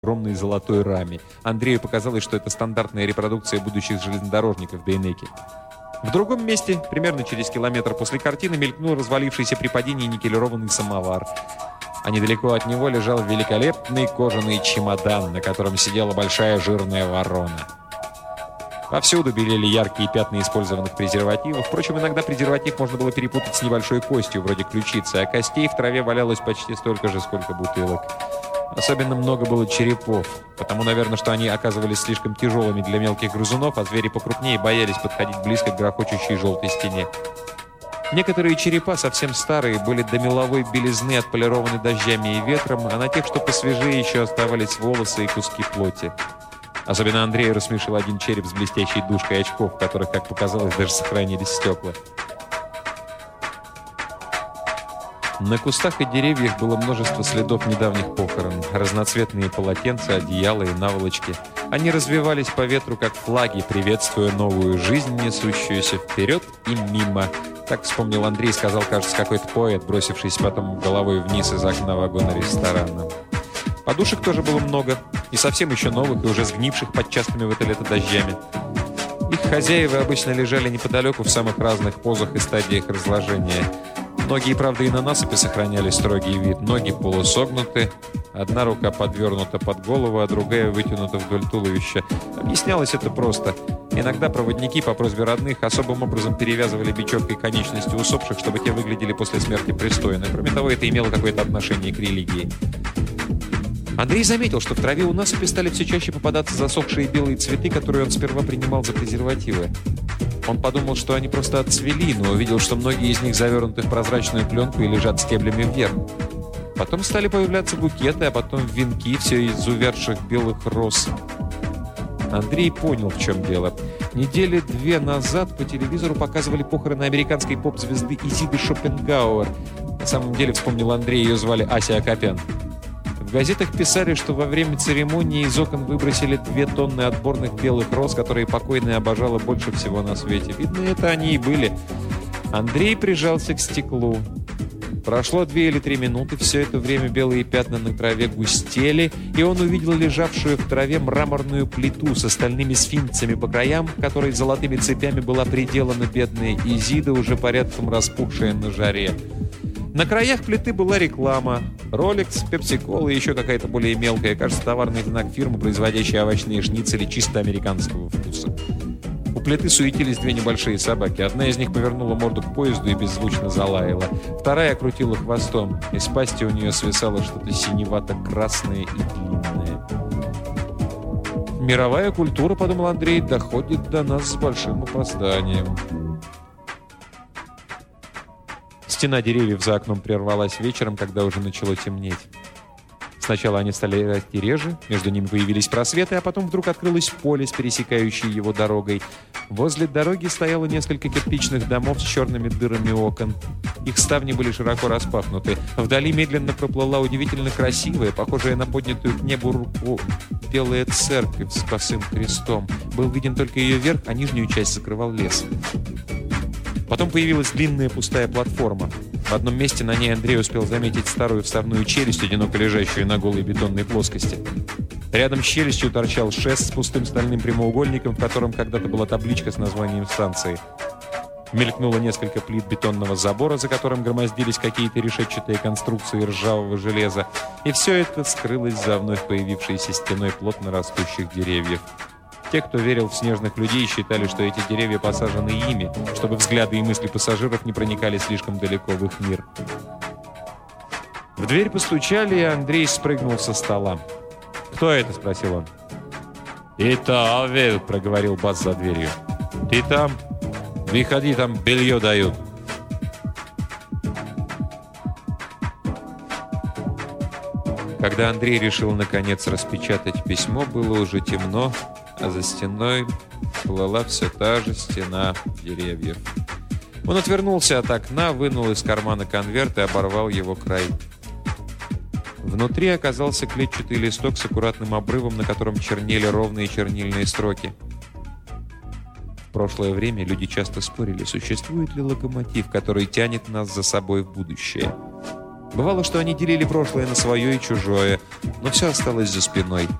огромной золотой раме. Андрею показалось, что это стандартная репродукция будущих железнодорожников Бейнеки. В другом месте, примерно через километр после картины, мелькнул развалившийся при падении никелированный самовар. А недалеко от него лежал великолепный кожаный чемодан, на котором сидела большая жирная ворона. Повсюду белели яркие пятна использованных презервативов. Впрочем, иногда презерватив можно было перепутать с небольшой костью, вроде ключицы, а костей в траве валялось почти столько же, сколько бутылок. Особенно много было черепов, потому, наверное, что они оказывались слишком тяжелыми для мелких грызунов, а звери покрупнее боялись подходить близко к грохочущей желтой стене. Некоторые черепа, совсем старые, были до меловой белизны отполированы дождями и ветром, а на тех, что посвежее, еще оставались волосы и куски плоти. Особенно Андрея рассмешил один череп с блестящей дужкой очков, в которых, как показалось, даже сохранились стекла. На кустах и деревьях было множество следов недавних похорон. Разноцветные полотенца, одеяла и наволочки. Они развивались по ветру, как флаги, приветствуя новую жизнь, несущуюся вперед и мимо. Так вспомнил Андрей, сказал, кажется, какой-то поэт, бросившийся потом головой вниз из окна вагона ресторана. Подушек тоже было много, и совсем еще новых, и уже сгнивших под частыми в это лето дождями. Их хозяева обычно лежали неподалеку в самых разных позах и стадиях разложения. Многие, правда, и на насыпи сохраняли строгий вид. Ноги полусогнуты, одна рука подвернута под голову, а другая вытянута вдоль туловища. Объяснялось это просто. Иногда проводники по просьбе родных особым образом перевязывали бечевкой конечности усопших, чтобы те выглядели после смерти пристойно. Кроме того, это имело какое-то отношение к религии. Андрей заметил, что в траве у насыпи стали все чаще попадаться засохшие белые цветы, которые он сперва принимал за презервативы. Он подумал, что они просто отцвели, но увидел, что многие из них завернуты в прозрачную пленку и лежат стеблями вверх. Потом стали появляться букеты, а потом венки, все из увядших белых роз. Андрей понял, в чем дело. Недели 2 назад по телевизору показывали похороны американской поп-звезды Изиды Шопенгауэр. На самом деле, вспомнил Андрей, ее звали Ася Акопян. В газетах писали, что во время церемонии из окон выбросили 2 тонны отборных белых роз, которые покойная обожала больше всего на свете. Видно, это они и были. Андрей прижался к стеклу. Прошло 2 или 3 минуты, все это время белые пятна на траве густели, и он увидел лежавшую в траве мраморную плиту с остальными сфинксами по краям, которой золотыми цепями была приделана бедная Изида, уже порядком распухшая на жаре. На краях плиты была реклама. Rolex, Pepsi-Cola и еще какая-то более мелкая, кажется, товарный знак фирмы, производящей овощные шницели чисто американского вкуса. У плиты суетились 2 небольшие собаки. Одна из них повернула морду к поезду и беззвучно залаяла. Вторая крутила хвостом. Из пасти у нее свисало что-то синевато-красное и длинное. «Мировая культура, — подумал Андрей, — доходит до нас с большим опозданием». Стена деревьев за окном прервалась вечером, когда уже начало темнеть. Сначала они стали расти реже, между ними появились просветы, а потом вдруг открылось поле с пересекающей его дорогой. Возле дороги стояло несколько кирпичных домов с черными дырами окон. Их ставни были широко распахнуты. Вдали медленно проплыла удивительно красивая, похожая на поднятую к небу руку, белая церковь с косым крестом. Был виден только ее верх, а нижнюю часть закрывал лес. Потом появилась длинная пустая платформа. В одном месте на ней Андрей успел заметить старую вставную челюсть, одиноко лежащую на голой бетонной плоскости. Рядом с челюстью торчал шест с пустым стальным прямоугольником, в котором когда-то была табличка с названием станции. Мелькнуло несколько плит бетонного забора, за которым громоздились какие-то решетчатые конструкции ржавого железа. И все это скрылось за вновь появившейся стеной плотно растущих деревьев. Те, кто верил в снежных людей, считали, что эти деревья посажены ими, чтобы взгляды и мысли пассажиров не проникали слишком далеко в их мир. В дверь постучали, и Андрей спрыгнул со стола. «Кто это?» — спросил он. «Это Авел», — проговорил бас за дверью. «Ты там? Выходи, там белье дают». Когда Андрей решил, наконец, распечатать письмо, было уже темно, а за стеной плыла все та же стена деревьев. Он отвернулся от окна, вынул из кармана конверт и оборвал его край. Внутри оказался клетчатый листок с аккуратным обрывом, на котором чернели ровные чернильные строки. В прошлое время люди часто спорили, существует ли локомотив, который тянет нас за собой в будущее. Бывало, что они делили прошлое на свое и чужое, но все осталось за спиной.